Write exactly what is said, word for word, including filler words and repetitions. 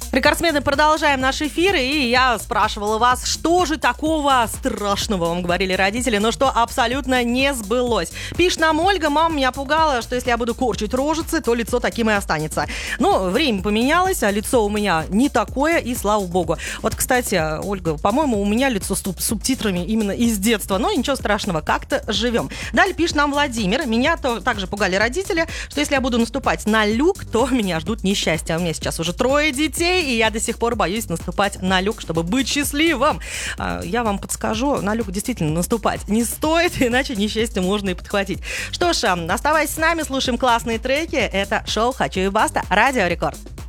Рекордсмены, продолжаем наш эфир, и я спрашивала вас, что же такого страшного вам говорили родители, но что абсолютно не сбылось. Пишет нам Ольга: мама меня пугала, что если я буду корчить рожицы, то лицо таким и останется. Но время поменялось, а лицо у меня не такое, и слава богу. Вот, кстати, Ольга, по-моему, у меня лицо с субтитрами именно из детства, но ничего страшного, как-то живем. Далее пишет нам Владимир: меня то, также пугали родители, что если я буду наступать на люк, то меня ждут несчастья. У меня сейчас уже трое детей, и я до сих пор боюсь наступать на люк, чтобы быть счастливым. Я вам подскажу, на люк действительно наступать не стоит, иначе несчастье можно и подхватить. Что ж, оставайтесь с нами, слушаем классные треки. Это шоу «Хочу и баста», Радио Рекорд.